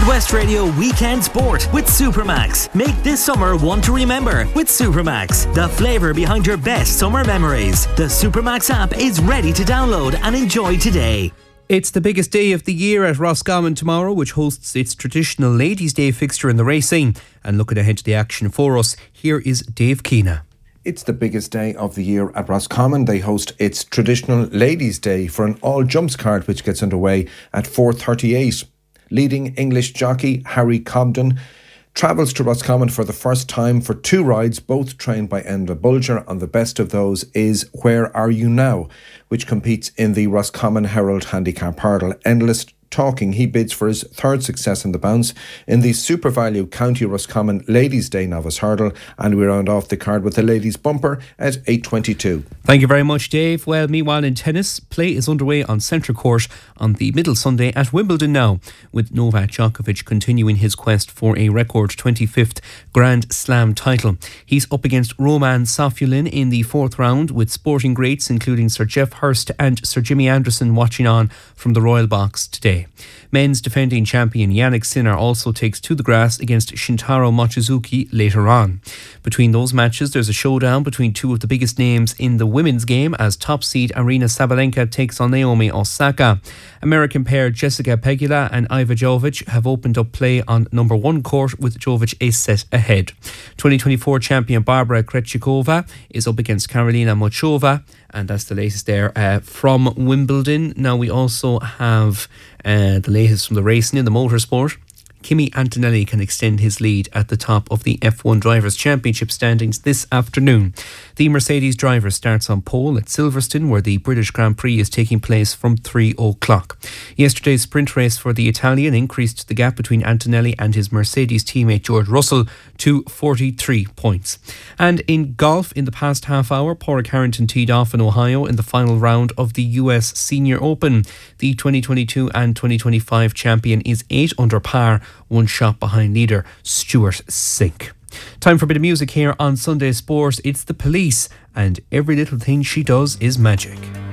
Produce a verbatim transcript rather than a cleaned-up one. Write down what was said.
West Radio Weekend Sport with Supermax. Make this summer one to remember with Supermax, the flavour behind your best summer memories. The Supermax app is ready to download and enjoy today. It's the biggest day of the year at Roscommon tomorrow, which hosts its traditional Ladies' Day fixture in the racing. And looking ahead to the action for us, here is Dave Keena. It's the biggest day of the year at Roscommon. They host its traditional Ladies' Day for an all-jumps card which gets underway at four thirty-eight. Leading English jockey Harry Cobden travels to Roscommon for the first time for two rides, both trained by Enda Bulger, and the best of those is Where Are You Now?, which competes in the Roscommon Herald Handicap Hurdle. Endless talking, he bids for his third success in the bounce in the Super Value County Roscommon Ladies' Day Novice Hurdle, and we round off the card with the ladies' bumper at eight twenty-two. Thank you very much, Dave. Well, meanwhile in tennis, play is underway on Centre Court on the middle Sunday at Wimbledon now, with Novak Djokovic continuing his quest for a record twenty-fifth Grand Slam title. He's up against Roman Safulin in the fourth round, with sporting greats including Sir Geoff Hurst and Sir Jimmy Anderson watching on from the Royal Box today. Men's defending champion Yannick Sinner also takes to the grass against Shintaro Mochizuki later on. Between those matches, there's a showdown between two of the biggest names in the women's game as top seed Aryna Sabalenka takes on Naomi Osaka. American pair Jessica Pegula and Iva Jovic have opened up play on number one court, with Jovic a set ahead. twenty twenty-four champion Barbara Krejcikova is up against Karolina Muchova, and that's the latest there uh, from Wimbledon. Now we also have uh, the latest from the racing in the motorsport. Kimi Antonelli can extend his lead at the top of the F one Drivers' Championship standings this afternoon. The Mercedes driver starts on pole at Silverstone, where the British Grand Prix is taking place from three o'clock. Yesterday's sprint race for the Italian increased the gap between Antonelli and his Mercedes teammate George Russell to forty-three points. And in golf, in the past half hour, Padraig Harrington teed off in Ohio in the final round of the U S Senior Open. The twenty twenty-two and twenty twenty-five champion is eight under par, one shot behind leader Stuart Sink. Time for a bit of music here on Sunday Sport. It's The Police, and Every Little Thing She Does Is Magic.